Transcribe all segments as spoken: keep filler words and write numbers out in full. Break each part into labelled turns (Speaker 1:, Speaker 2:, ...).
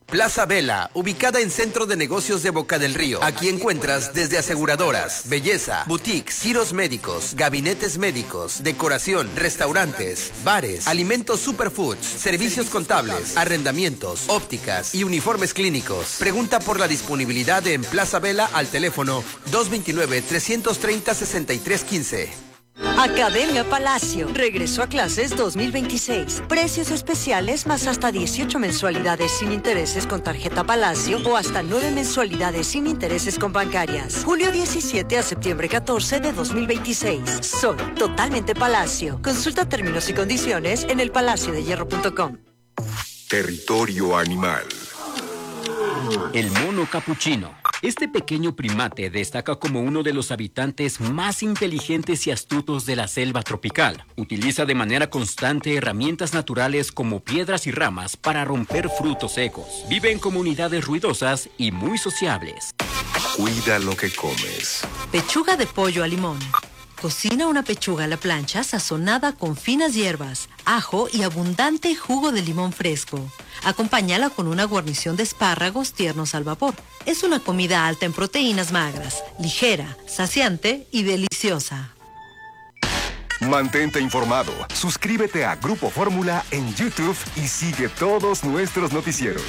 Speaker 1: Plaza Vela, ubicada en Centro de Negocios de Boca del Río. Aquí encuentras desde aseguradoras, belleza, boutiques, giros médicos, gabinetes médicos, decoración, restaurantes, bares, alimentos superfoods, servicios contables, arrendamientos, ópticas y uniformes clínicos. Pregunta por la disponibilidad en Plaza Vela al teléfono dos dos nueve, tres tres cero, seis tres uno cinco.
Speaker 2: Academia Palacio regresó a clases dos mil veintiséis. Precios especiales más hasta dieciocho mensualidades sin intereses con tarjeta Palacio o hasta nueve mensualidades sin intereses con bancarias. Julio diecisiete a septiembre catorce de dos mil veintiséis. Soy totalmente Palacio. Consulta términos y condiciones en el palacio de hierro punto com.
Speaker 3: Territorio animal.
Speaker 4: El mono capuchino. Este pequeño primate destaca como uno de los habitantes más inteligentes y astutos de la selva tropical. Utiliza de manera constante herramientas naturales como piedras y ramas para romper frutos secos. Vive en comunidades ruidosas y muy sociables.
Speaker 3: Cuida lo que comes.
Speaker 5: Pechuga de pollo a limón. Cocina una pechuga a la plancha sazonada con finas hierbas, ajo y abundante jugo de limón fresco. Acompáñala con una guarnición de espárragos tiernos al vapor. Es una comida alta en proteínas magras, ligera, saciante y deliciosa.
Speaker 3: Mantente informado. Suscríbete a Grupo Fórmula en YouTube y sigue todos nuestros noticieros.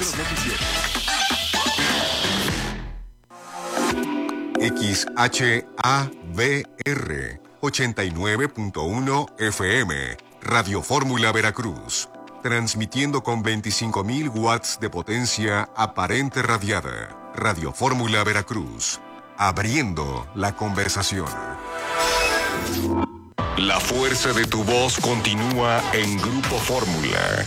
Speaker 3: X H A V R ochenta y nueve punto uno F M, Radio Fórmula Veracruz, transmitiendo con veinticinco mil watts de potencia aparente radiada. Radio Fórmula Veracruz, abriendo la conversación. La fuerza de tu voz continúa en Grupo Fórmula.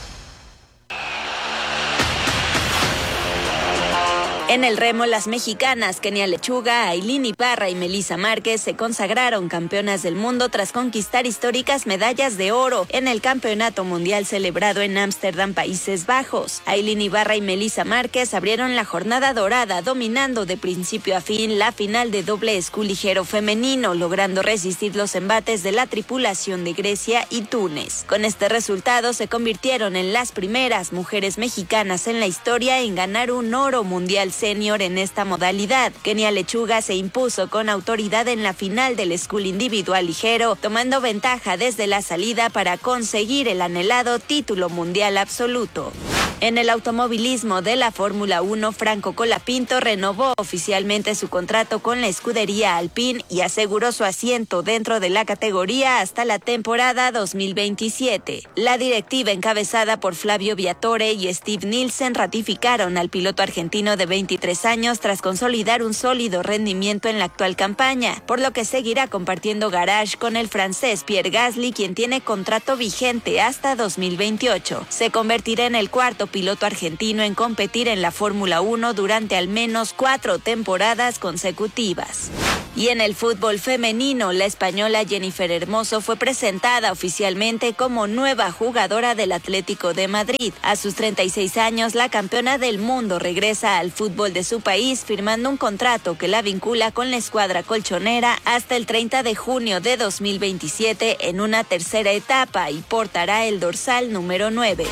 Speaker 6: En el remo, las mexicanas Kenia Lechuga, Ailín Ibarra y Melissa Márquez se consagraron campeonas del mundo tras conquistar históricas medallas de oro en el Campeonato Mundial celebrado en Ámsterdam, Países Bajos. Ailín Ibarra y Melissa Márquez abrieron la jornada dorada, dominando de principio a fin la final de doble escu ligero femenino, logrando resistir los embates de la tripulación de Grecia y Túnez. Con este resultado se convirtieron en las primeras mujeres mexicanas en la historia en ganar un oro mundial senior en esta modalidad. Kenia Lechuga se impuso con autoridad en la final del escul individual ligero, tomando ventaja desde la salida para conseguir el anhelado título mundial absoluto. En el automovilismo de la Fórmula uno, Franco Colapinto renovó oficialmente su contrato con la escudería Alpine y aseguró su asiento dentro de la categoría hasta la temporada dos mil veintisiete. La directiva encabezada por Flavio Viatore y Steve Nielsen ratificaron al piloto argentino de veintitrés años tras consolidar un sólido rendimiento en la actual campaña, por lo que seguirá compartiendo garage con el francés Pierre Gasly, quien tiene contrato vigente hasta dos mil veintiocho. Se convertirá en el cuarto piloto argentino en competir en la Fórmula uno durante al menos cuatro temporadas consecutivas. Y en el fútbol femenino, la española Jennifer Hermoso fue presentada oficialmente como nueva jugadora del Atlético de Madrid. A sus treinta y seis años, la campeona del mundo regresa al fútbol de su país, firmando un contrato que la vincula con la escuadra colchonera hasta el treinta de junio de dos mil veintisiete en una tercera etapa y portará el dorsal número nueve.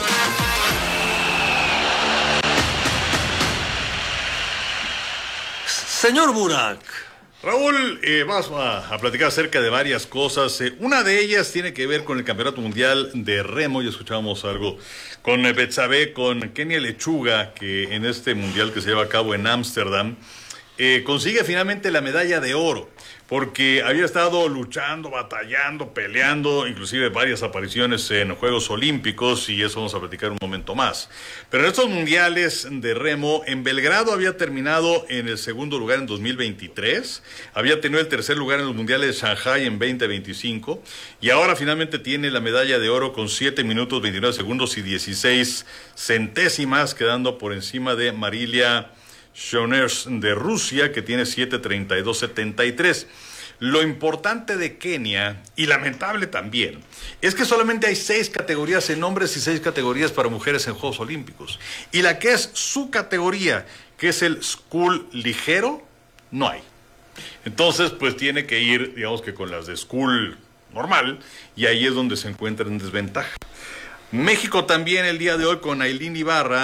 Speaker 7: Señor Burak. Raúl, eh, vamos a, a platicar acerca de varias cosas. Eh, una de ellas tiene que ver con el Campeonato Mundial de Remo. Ya escuchamos algo con eh, Betsabe, con Kenia Lechuga, que en este Mundial que se lleva a cabo en Ámsterdam, eh, consigue finalmente la medalla de oro, porque había estado luchando, batallando, peleando, inclusive varias apariciones en Juegos Olímpicos, y eso vamos a platicar un momento más. Pero en estos mundiales de remo, en Belgrado había terminado en el segundo lugar en dos mil veintitrés, había tenido el tercer lugar en los mundiales de Shanghai en veinte veinticinco, y ahora finalmente tiene la medalla de oro con siete minutos, veintinueve segundos y dieciséis centésimas, quedando por encima de Marilia Shoners de Rusia, que tiene siete treinta y dos setenta y tres. Lo importante de Kenia, y lamentable también, es que solamente hay seis categorías en hombres y seis categorías para mujeres en Juegos Olímpicos. Y la que es su categoría, que es el school ligero, no hay. Entonces, pues tiene que ir, digamos que con las de school normal, y ahí es donde se encuentra en desventaja. México también el día de hoy con Ailín Ibarra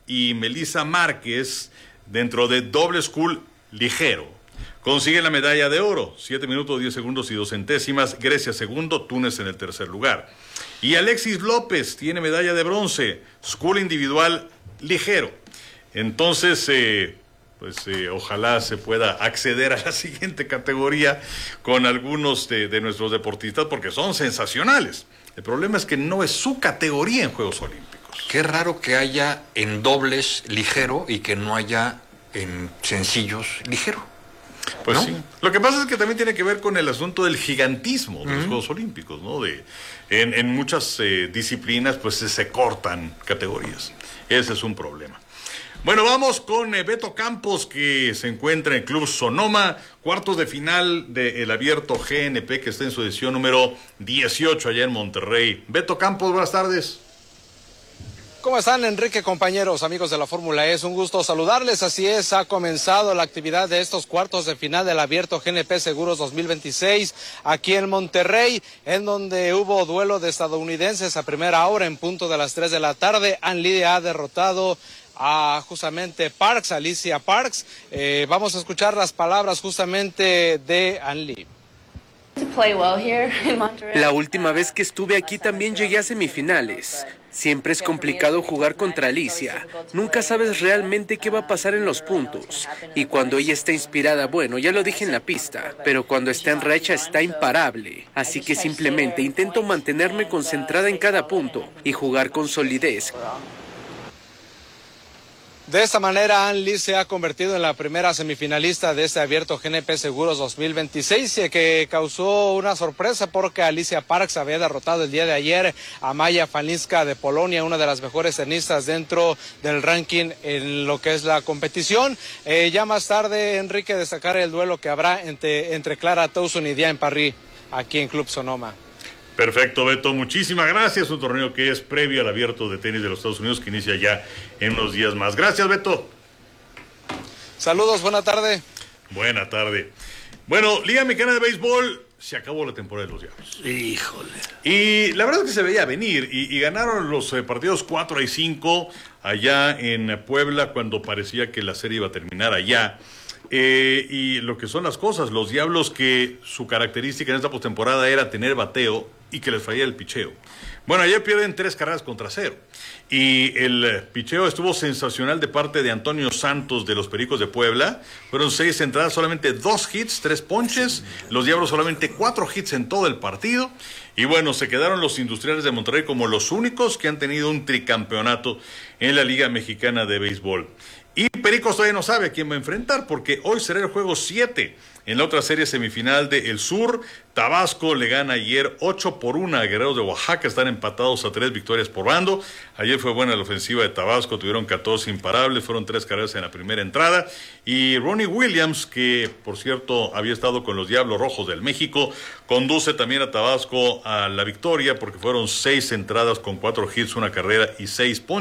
Speaker 7: y Melissa Márquez dentro de doble school ligero. Consiguen la medalla de oro, siete minutos, diez segundos y dos centésimas. Grecia segundo, Túnez en el tercer lugar. Y Alexis López tiene medalla de bronce, school individual ligero. Entonces, eh, pues eh, ojalá se pueda acceder a la siguiente categoría con algunos de, de nuestros deportistas, porque son sensacionales. El problema es que no es su categoría en Juegos Olímpicos.
Speaker 8: Qué raro que haya en dobles ligero y que no haya en sencillos ligero.
Speaker 7: Pues
Speaker 8: ¿no?
Speaker 7: sí. Lo que pasa es que también tiene que ver con el asunto del gigantismo de uh-huh. los Juegos Olímpicos, ¿no? De, en, en muchas eh, disciplinas, pues se, se cortan categorías. Ese es un problema. Bueno, vamos con eh, Beto Campos, que se encuentra en el Club Sonoma, cuartos de final del Abierto G N P, que está en su edición número dieciocho allá en Monterrey. Beto Campos, buenas tardes.
Speaker 9: ¿Cómo están, Enrique, compañeros, amigos de la Fórmula E? Es un gusto saludarles. Así es, ha comenzado la actividad de estos cuartos de final del Abierto G N P Seguros dos mil veintiséis aquí en Monterrey, en donde hubo duelo de estadounidenses a primera hora en punto de las tres de la tarde. Ann Lee ha derrotado a justamente Parks, Alicia Parks. Eh, vamos a escuchar las palabras justamente de Ann Lee.
Speaker 10: La última vez que estuve aquí también llegué a semifinales. Siempre es complicado jugar contra Alicia. Nunca sabes realmente qué va a pasar en los puntos. Y cuando ella está inspirada, bueno, ya lo dije en la pista, pero cuando está en racha está imparable. Así que simplemente intento mantenerme concentrada en cada punto y jugar con solidez.
Speaker 9: De esta manera, Ann Lee se ha convertido en la primera semifinalista de este Abierto G N P Seguros dos mil veintiséis, que causó una sorpresa porque Alicia Parks había derrotado el día de ayer a Maya Falinska de Polonia, una de las mejores tenistas dentro del ranking en lo que es la competición. Eh, ya más tarde, Enrique, destacar el duelo que habrá entre, entre Clara Tauson y Diane Parry aquí en Club Sonoma.
Speaker 7: Perfecto, Beto, muchísimas gracias. Un torneo que es previo al Abierto de Tenis de los Estados Unidos, que inicia ya en unos días más. Gracias, Beto.
Speaker 9: Saludos, buena tarde.
Speaker 7: Buena tarde. Bueno, Liga Mexicana de Béisbol, se acabó la temporada de los Diablos.
Speaker 8: Híjole.
Speaker 7: Y la verdad es que se veía venir, y, y ganaron los eh, partidos cuatro y cinco allá en Puebla, cuando parecía que la serie iba a terminar allá. Eh, y lo que son las cosas, los Diablos, que su característica en esta postemporada era tener bateo y que les fallaba el picheo. Bueno, ayer pierden tres carreras contra cero. Y el picheo estuvo sensacional de parte de Antonio Santos de los Pericos de Puebla. Fueron seis entradas, solamente dos hits, tres ponches. Los Diablos solamente cuatro hits en todo el partido. Y bueno, se quedaron los Industriales de Monterrey como los únicos que han tenido un tricampeonato en la Liga Mexicana de Béisbol. Y Pericos todavía no sabe a quién va a enfrentar, porque hoy será el juego siete. En la otra serie semifinal de El Sur, Tabasco le gana ayer ocho por uno a Guerreros de Oaxaca, están empatados a tres victorias por bando. Ayer fue buena la ofensiva de Tabasco, tuvieron catorce imparables, fueron tres carreras en la primera entrada. Y Ronnie Williams, que por cierto había estado con los Diablos Rojos del México, conduce también a Tabasco a la victoria, porque fueron seis entradas con cuatro hits, una carrera y seis ponches.